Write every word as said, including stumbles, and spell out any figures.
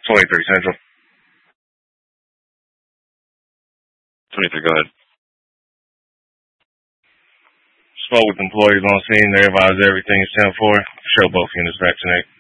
twenty-three Central. twenty-three, go ahead. Spoke with employees on scene. They advised everything is ten four. Show both units vaccinate.